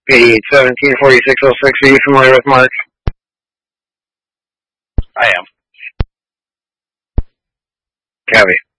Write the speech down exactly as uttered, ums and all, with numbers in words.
eighty-eight seventeen forty-six oh six. Are you familiar with Mark? I am. Copy.